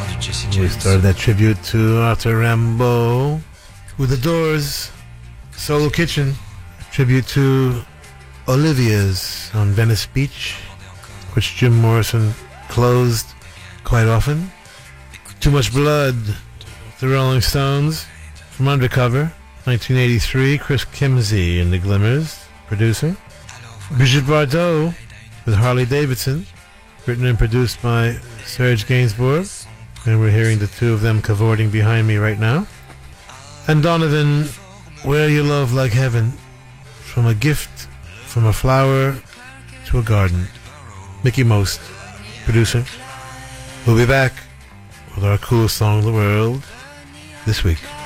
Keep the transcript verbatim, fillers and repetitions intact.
We started that tribute to Arthur Rimbaud with The Doors, Solo Kitchen, tribute to Olivia's on Venice Beach, which Jim Morrison closed quite often. Too Much Blood, The Rolling Stones, from Undercover, nineteen eighty-three, Chris Kimsey and the Glimmers, producing. Brigitte Bardot with Harley Davidson, written and produced by Serge Gainsbourg, and we're hearing the two of them cavorting behind me right now. And Donovan, Where You Love Like Heaven, from a gift, from a flower to a garden. Mickey Most, producer. We'll be back with our coolest song in the world this week.